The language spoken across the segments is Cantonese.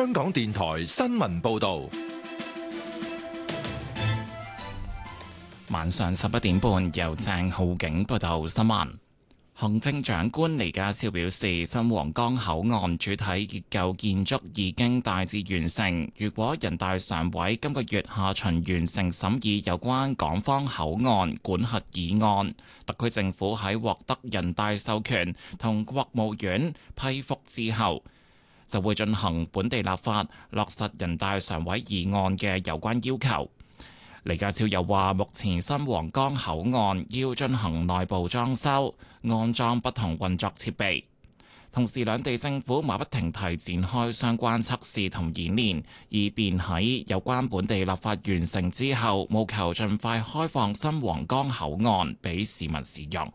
香港電台新聞報道。 晚上11點半，由鄭浩景報道新聞。行政長官李家超表示，新皇崗口岸主體結構建築已經大致完成。如果人大常委今個月下旬完成審議有關港方口岸管轄議案，特區政府喺獲得人大授權同國務院批覆之後，就會進行本地立法，落實人大常委議案嘅有關要求。李家超又話，目前新皇崗口岸要進行內部裝修，安裝不同運作設備，同時兩地政府馬不停蹄展開相關測試同演練，以便喺有關本地立法完成之後，務求盡快開放新皇崗口岸俾市民使用。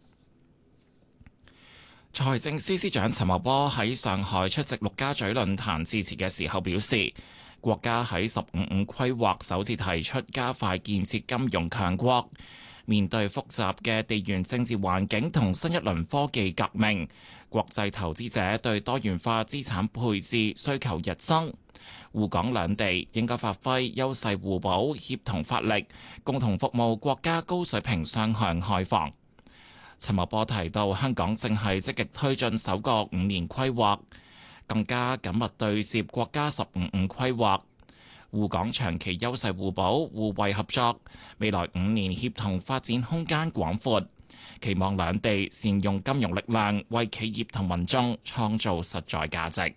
財政司司長陳茂波喺上海出席陸家嘴論壇致辭嘅時候表示，國家喺15五規劃首次提出加快建設金融強國，面對複雜嘅地緣政治環境同新一輪科技革命，國際投資者對多元化資產配置需求日增，滬港兩地應該發揮優勢互補，協同發力，共同服務國家高水平雙向開放。陳茂波提到，香港正係積極推進首個5年規劃，更加緊密對接國家15五規劃，滬港長期優勢互補、互惠合作，未來5年協同發展空間廣闊，期望兩地善用金融力量，為企業同民眾創造實在價值。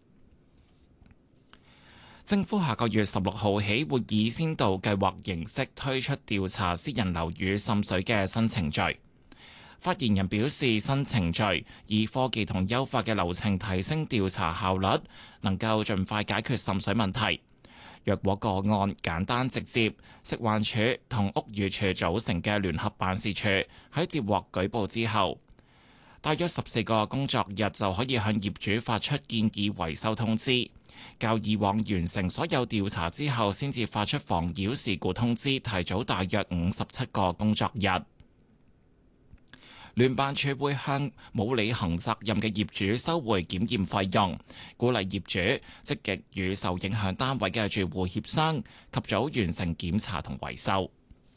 政府下個月16號起會以先導計劃形式推出調查私人樓宇滲水嘅新程序。發言人表示，新程序以科技同優化嘅流程提升調查效率，能夠盡快解決滲水問題。若果個案簡單直接，食環署同屋宇署組成嘅聯合辦事處喺接獲舉報之後，大約14個工作日就可以向業主發出建議維修通知，較以往完成所有調查之後先至發出妨擾事故通知提早大約57個工作日。聯辦處會向冇履行責任嘅業主收回檢驗費用，鼓勵業主積極與受影響單位嘅住戶協商，及早完成檢查同維修。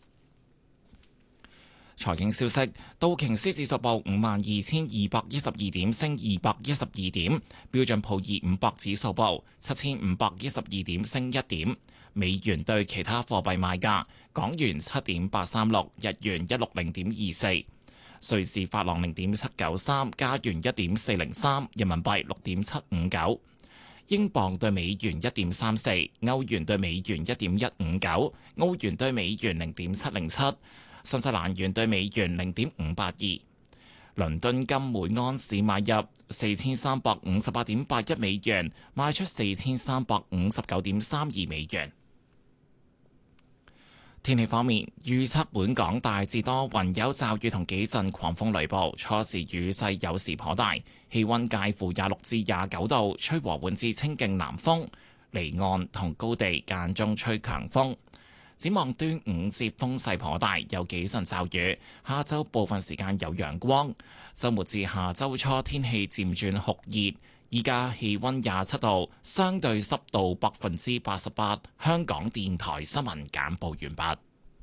財經消息：道瓊斯指數報52,212點，升212點；標準普爾500指數報7,512點，升1點。美元對其他貨幣賣價：港元7.836，日元160.24。瑞士法郎0.793，加元1.403，人民幣6.759，英鎊對美元1.34，歐元對美元1.159，澳元對美元0.707，新西蘭元對美元0.582。倫敦金每安士買入4358.81美元，賣出4359.32美元。天氣方面，預測本港大致多雲，有驟雨同幾陣狂風雷暴，初時雨勢有時頗大，氣溫介乎26至29度，吹和緩至清勁南風，離岸同高地間中吹強風。展望端午節風勢頗大，有幾陣驟雨，下週部分時間有陽光，週末至下週初天氣漸轉酷熱。依家氣溫27度，相對濕度88%。香港電台新聞簡報完畢。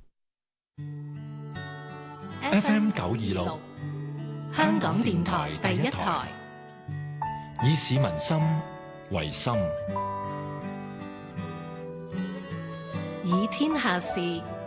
FM 926， 香港電台第一台， 以市民心為心， 以天下事